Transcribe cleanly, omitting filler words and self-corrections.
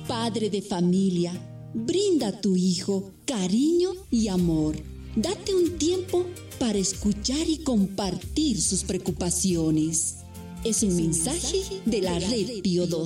Padre de familia, brinda a tu hijo cariño y amor. Date un tiempo para escuchar y compartir sus preocupaciones. Es un mensaje de la Red Pío XII.